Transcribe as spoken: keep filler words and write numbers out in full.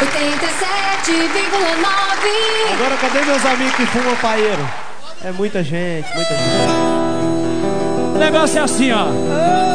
oitenta e sete vírgula nove. Agora cadê meus amigos que fumam paeiro? É muita gente, muita gente. O negócio é assim, ó.